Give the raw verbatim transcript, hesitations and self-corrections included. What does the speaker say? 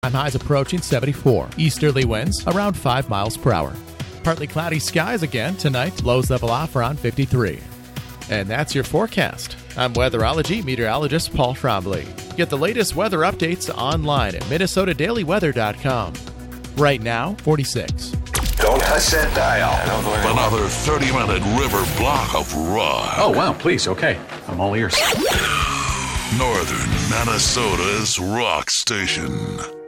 Highs approaching seventy-four. Easterly winds around five miles per hour. Partly cloudy skies again tonight. Lows level off around fifty-three. And that's your forecast. I'm weatherology meteorologist Paul Trombley. Get the latest weather updates online at minnesota daily weather dot com. Right now, forty-six. Don't touch that dial. Another thirty-minute river block of rock. Oh, wow, please, okay. I'm all ears. Northern Minnesota's rock station.